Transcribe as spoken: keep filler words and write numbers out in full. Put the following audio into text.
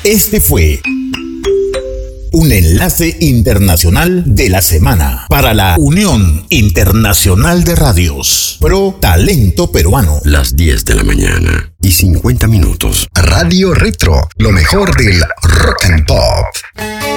Este fue un enlace internacional de la semana para la Unión Internacional de Radios Pro Talento Peruano. Las diez de la mañana y cincuenta minutos. Radio Retro, lo mejor del rock and pop.